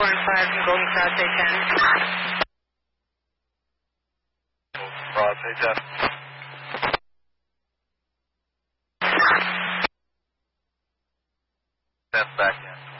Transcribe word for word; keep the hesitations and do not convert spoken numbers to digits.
one five going south eight ten. Cross eight ten. Then back in.